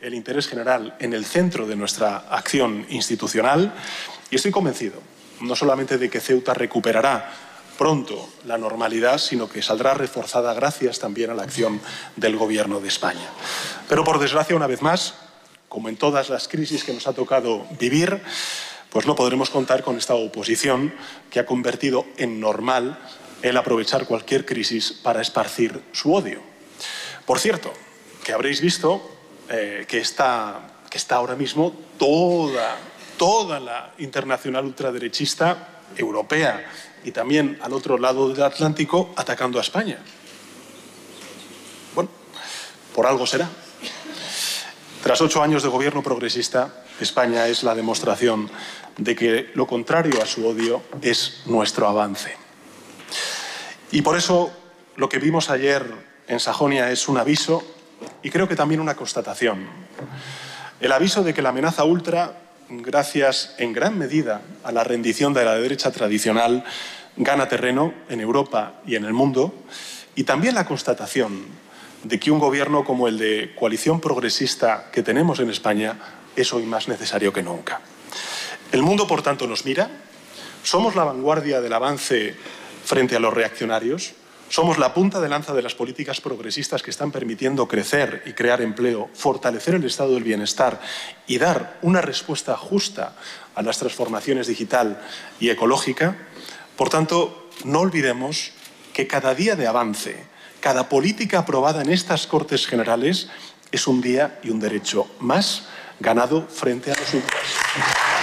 el interés general en el centro de nuestra acción institucional y estoy convencido no solamente de que Ceuta recuperará pronto la normalidad, sino que saldrá reforzada gracias también a la acción del Gobierno de España. Pero, por desgracia, una vez más, como en todas las crisis que nos ha tocado vivir, pues no podremos contar con esta oposición que ha convertido en normal el aprovechar cualquier crisis para esparcir su odio. Por cierto, que habréis visto que está ahora mismo toda la internacional ultraderechista europea y también al otro lado del Atlántico atacando a España. Bueno, por algo será. Tras 8 años de gobierno progresista, España es la demostración de que lo contrario a su odio es nuestro avance. Y por eso lo que vimos ayer en Sajonia es un aviso y creo que también una constatación. El aviso de que la amenaza ultra, gracias en gran medida a la rendición de la derecha tradicional, gana terreno en Europa y en el mundo, y también la constatación de que un gobierno como el de coalición progresista que tenemos en España es hoy más necesario que nunca. El mundo, por tanto, nos mira. Somos la vanguardia del avance frente a los reaccionarios. Somos la punta de lanza de las políticas progresistas que están permitiendo crecer y crear empleo, fortalecer el estado del bienestar y dar una respuesta justa a las transformaciones digital y ecológica. Por tanto, no olvidemos que cada día de avance, cada política aprobada en estas Cortes Generales es un día y un derecho más ganado frente a los ultras.